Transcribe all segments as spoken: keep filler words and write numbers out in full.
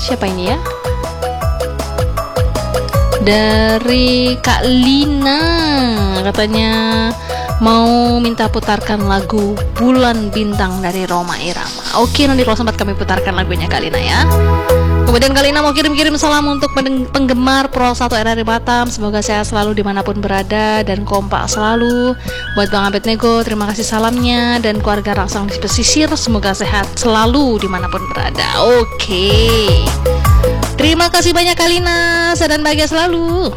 Siapa ini ya? Dari Kak Lina, katanya mau minta putarkan lagu Bulan Bintang dari Rhoma Irama. Oke, nanti kalau sempat kami putarkan lagunya Kak Lina ya. Kemudian Kak Lina mau kirim-kirim salam untuk penggemar Pro satu R R I Batam. Semoga sehat selalu dimanapun berada dan kompak selalu. Buat Bang Abed Nego, terima kasih salamnya. Dan keluarga Rangsang di pesisir, semoga sehat selalu dimanapun berada. Oke, terima kasih banyak Kak Lina, sehat dan bahagia selalu.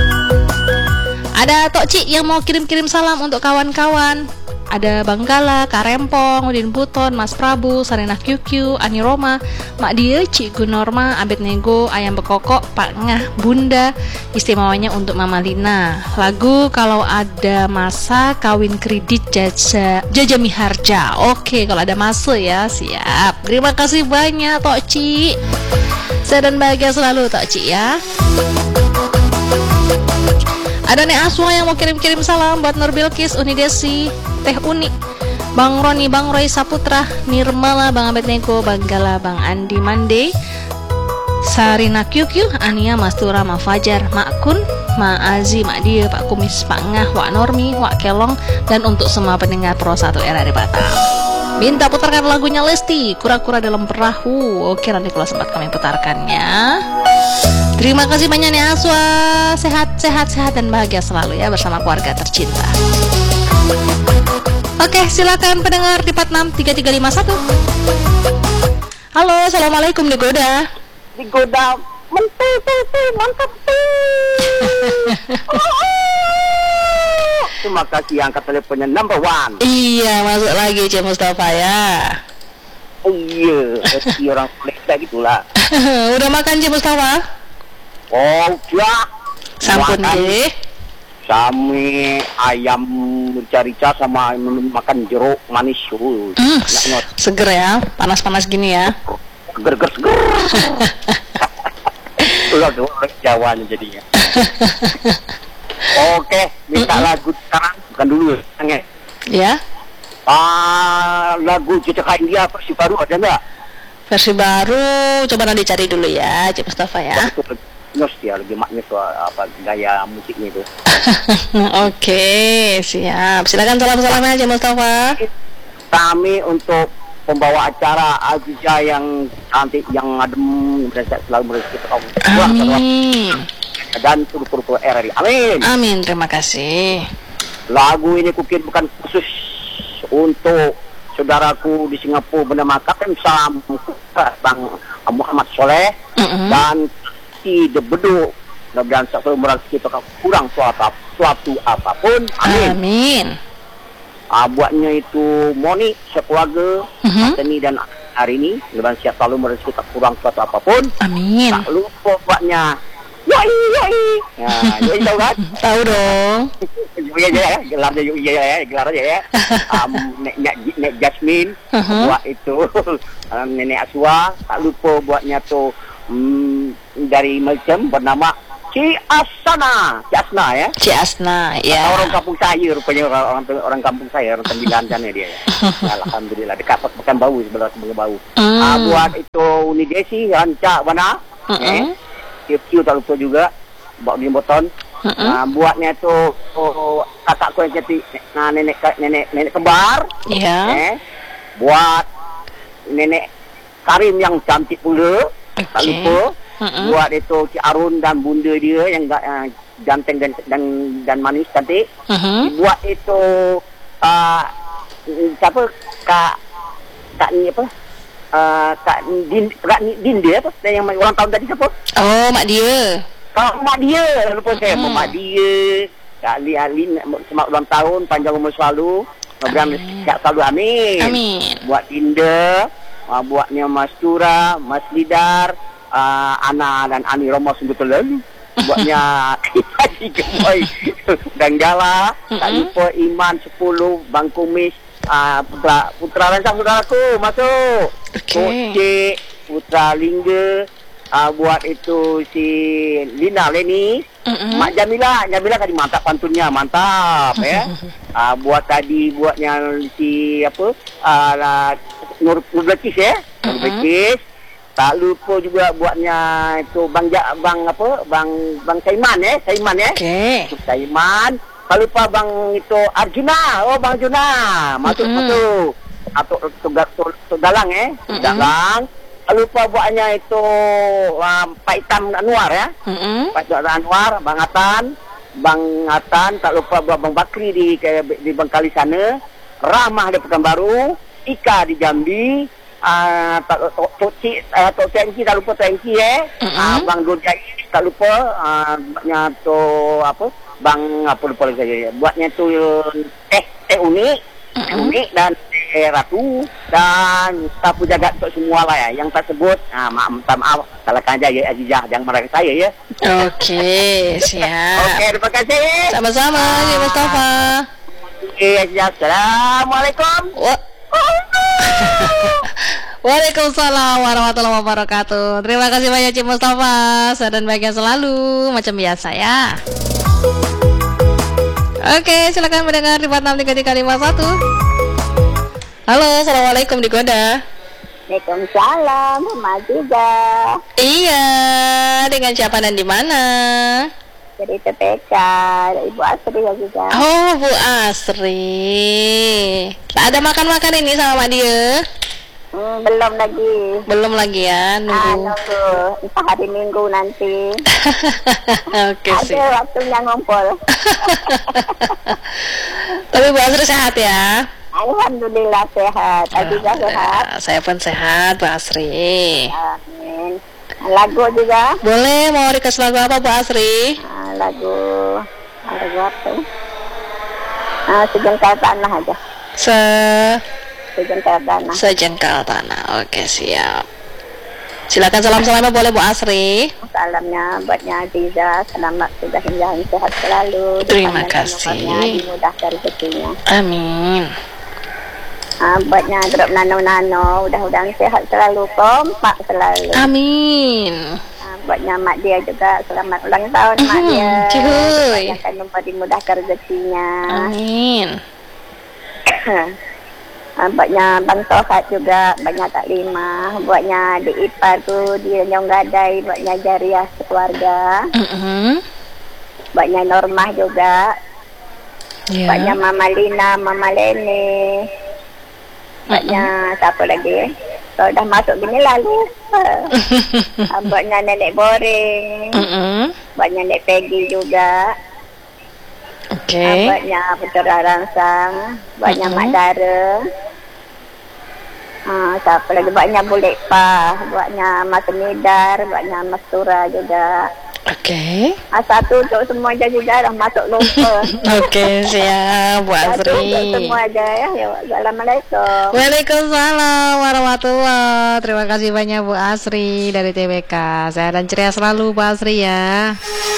Ada Tok Cik yang mau kirim-kirim salam untuk kawan-kawan. Ada Bang Gala, Kak Rempong, Udin Buton, Mas Prabu, Sarina Q Q, Ani Roma, Mak Dia, Cik Gunorma, Abed Nego, Ayam Bekokok, Pak Ngah, Bunda. Istimewanya untuk Mama Lina. Lagu Kalau Ada Masa Kawin Kredit Jaja, Jaja Miharja. Oke, kalau ada masa ya, siap. Terima kasih banyak Tok Cik. Sehat dan bahagia selalu Tok Cik ya. Ada Nek Aswa yang mau kirim-kirim salam buat Nur Bilkis, Uni Desi, Teh Uni, Bang Roni, Bang Roy Saputra, Nirmala, Bang Abed Nego, Bang Gala, Bang Andi Mande, Sarina Q Q, Ania, Mas Tura, Ma Fajar, Mak Kun, Ma Azi, Mak Dia, Pak Kumis, Pak Ngah, Wak Normi, Wak Kelong, dan untuk semua pendengar Pro satu R R I Batam. Minta putarkan lagunya Lesti, Kura-Kura Dalam Perahu. Oke, nanti kalau sempat kami putarkannya. Terima kasih banyak nih Aswa. Sehat, sehat, sehat dan bahagia selalu ya bersama keluarga tercinta. Oke, silakan pendengar di empat enam tiga tiga lima satu. Halo, assalamualaikum Digoda. Digoda, mentul, mentul, mantap Terima kasih angkat teleponnya number one. Iya, masuk lagi Cik Mustafa ya. Oh iya, si orang Malaysia gitulah. Udah makan Cik Mustafa? Oh ya. Sampun deh. Sami ayam rica-rica sama makan jeruk manis. Uh, mm, seger ya, panas-panas gini ya. Seger-seger seger. Udah orang Jawa jadinya. Oke, minta mm-hmm. lagu sekarang bukan dulu ya. Ya. Ah, lagu Jejaka India versi baru ada nggak? Versi baru, coba nanti cari dulu ya, Cik Mustafa ya. Nos ya, lebih maknya soal apa gaya musiknya itu. Oke, siap. Silakan salam-salamnya Cik Mustafa. Kami untuk pembawa acara Aziza yang cantik, yang adem, selalu bersikap kaum. Amin. Dan seluruh R R I. Amin. Amin, terima kasih. Lagu ini kukir bukan khusus untuk saudaraku di Singapura bernama Kapten Salam Bang Muhammad Soleh mm-hmm. dan si Debedu dan satu merasa kita kurang suatu, suatu apapun. Amin. Amin. Uh, buatnya itu Moni sekeluarga mm-hmm. Teni dan hari ini dan siap selalu merasa kita kurang suatu apapun. Amin. Tak lupa buatnya Yoi, yoi. Nah, yoi tahu kan? Tahu dong. Iya ya, gelarnya yoi ya, ya, gelar aja ya. Um, nek, nek, nek Jasmine uh-huh. buat itu um, Nenek Aswa, tak lupa buatnya tuh um, dari Melcem bernama Ci Asna, Ci Asna ya. Ci Asna, ya. Orang kampung saya rupanya orang orang, orang kampung saya, orang sembilan sana dia ya. Alhamdulillah dekat pekan bau sebelah sebelah bau. Mm. Uh, buat itu Uni Desi, Ranca Wana. Uh-uh. Eh. Q Q tak lupa juga buat di boton. Uh-uh. Nah, buatnya tu oh, kakakku yang cantik, nah, nenek nenek nenek kembar. Yeah. Eh, buat nenek Karim yang cantik pula. Okay. Tak lupa. Uh-uh. Buat itu Cik Arun dan bunda dia yang uh, ganteng dan dan dan manis cantik. Uh-huh. Buat itu uh, siapa Kak Kak ni apa? Uh, Kak Din, Kak Din dia apa? Yang ulang tahun tadi siapa? Oh, mak dia. Kak mak dia, lupa saya. Hmm. Mak dia. Kak Ali Ali selamat ulang tahun, panjang umur selalu. Mudah-mudahan sihat selalu, amin. Amin. Buat Dinda, uh, buatnya Mas Tura, Mas Lidar, uh, Ana dan Ani Roma sungguh terlalu. Buatnya Haji Gemoy dan Gala. Tak lupa Iman sepuluh, Bang Kumis. Uh, putra putra rancang saudaraku masuk. Okay. Putra Lingga, uh, buat itu si Lina Leni, uh-uh. Mak Jamila, Jamila tadi mantap pantunnya, mantap ya. Uh, buat tadi buatnya si apa? Uh, Nur Nur Belkis ya, Nur Belkis. Tak lupa juga buatnya itu Bang ja, Bang apa? Bang Bang Saiman eh, Saiman eh. Okey. Saiman. Tak lupa Bang itu Arjuna. Oh Bang Arjuna. Masuk Mm-mm. masuk. Atau tugas Dalang eh. Dalang. Tak lupa buatnya itu uh, Pak Itam Anwar ya. Mm-mm. Pak Itam Anwar, Bang Atan, Bang Atan, tak lupa buat Bang Bakri di di Bengkali sana. Rahmah di Pekanbaru, Ika di Jambi. Ah, tak Tok Cik, Tok Tengki tak lupa Tengki eh. Ah, Bang Dujai tak lupa ah buatnya tu apa? Bang apa lupa lagi saya. Buatnya tu teh teh unik, teh unik dan teh ratu dan sapu jagat untuk semua lah ya. Yang tak sebut ah maaf minta maaf salahkan aja ya Azizah jangan marah ke saya ya. Okey, siap. Okey, terima kasih. Sama-sama, Cik Mustafa. Okey, Azizah. Assalamualaikum. Wah. Waalaikumsalam warahmatullahi wabarakatuh. Terima kasih banyak Cik Mustafa. Sehat dan bahagia selalu macam biasa ya. Oke, silakan mendengar di empat enam tiga tiga lima satu. Halo, assalamualaikum di Goda. Waalaikumsalam, Mama juga. Iya, dengan siapa dan di mana? Dari T P K, dari Ibu Asri juga. Oh, Bu Asri. Tak ada makan-makan ini sama Mak dia? Hmm, belum lagi. Belum lagi ya, Ah, nunggu. nunggu. Entah hari Minggu nanti. Oke sih. Ada waktunya ngumpul. Tapi Bu Asri sehat ya? Alhamdulillah sehat. Aziza sehat. Alhamdulillah, saya pun sehat, Bu Asri. Amin. Lagu juga. Boleh mau request lagu apa Bu Asri? Ah, lagu lagu apa? Ah, sejengkal tanah aja. Se Sejengkal tanah. sejengkal tanah. Oke, siap. Silakan salam-salamnya boleh Bu Asri. Salamnya buatnya Aziza. Selamat sudah hingga sehat selalu. Terima Dipanjangkan kasih. umurnya, dimudahkan rezekinya. Amin. Ah, buatnya grup nano-nano, mudah-mudahan sehat selalu, kompak selalu. Amin. Ah, buatnya mak dia juga selamat ulang tahun mak Hmm, dia. cuy. Akan lupa dimudahkan rezekinya. Amin. Ah, buatnya Bang Tohat juga banyak tak lima. Buatnya di ipar tu di Nyong Gadai, buatnya jariah sekeluarga. Mm-mm. Buatnya Normah juga. Ya. Buatnya Mama Lina, Mama Lene. Buatnya siapa lagi? Kalau dah masuk bini lalu. Ah, buatnya Nenek Boring. Mm-mm. Buatnya Nek Peggy juga. Oke. Ah, buatnya Putera Rangsang. Buatnya Mm-mm. Mak Dara. Ah, siapa lagi? Buatnya Bulek Pa. Buatnya Mas Midar. Buatnya Mas Tura juga. Oke. Ah, satu untuk semua aja juga dah masuk lupa. Oke, siap Bu Satu untuk Asri. semua aja ya. Ya, Assalamualaikum. Waalaikumsalam warahmatullahi. Terima kasih banyak Bu Asri dari T B K. Sehat dan ceria selalu Bu Asri ya.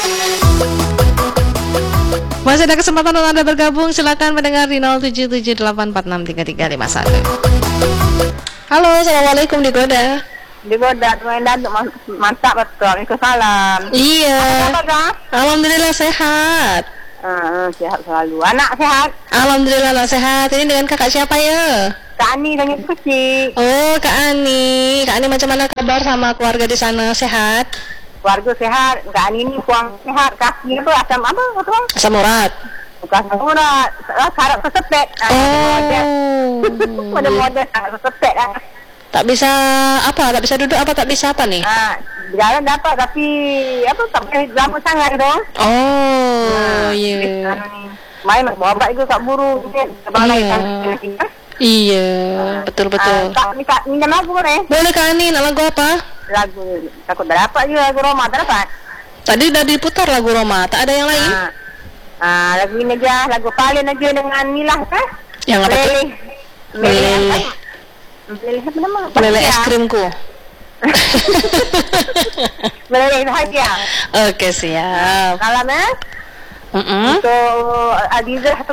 Masih ada kesempatan untuk Anda bergabung. Silakan mendengar di nol tujuh tujuh delapan empat enam tiga tiga lima satu. Halo, assalamualaikum di Goda. Di Bodat, Wendan, mantap betul. Waalaikumsalam. Iya. Apa dah? Alhamdulillah sehat. Uh, sehat selalu. Anak sehat. Alhamdulillah lah sehat. Ini dengan kakak siapa ya? Kak Ani dengan kecil. Oh, Kak Ani. Kak Ani macam mana kabar sama keluarga di sana? Sehat? Keluarga sehat. Kak Ani ni puang sehat. Kaki apa? Asam apa? Betul? Asam urat. Bukan asam urat. Sarap tersepet. Oh. Model-model sarap tersepet lah. Tak bisa apa? Tak bisa duduk apa? Tak bisa apa nih? Ah, jalan dapat tapi apa tak boleh lama sangat tu. Oh, ya. Yeah. Main nak bawa obat juga kat buru. Iya. Iya, betul-betul. Tak minta minta lagu ni. Boleh Kak Ani, nak lagu apa? Lagu takut dah dapat je lagu Roma tak dapat. Tadi dah diputar lagu Roma, tak ada yang lain? Ah, ah lagu ini aja, lagu Palin aja dengan Milah kan? Yang apa tuh? Meleleh. Meleleh apa nama? Meleleh es krimku. Meleleh bahagia. Oke, siap. Salam eh. Mm-mm. Untuk Adizah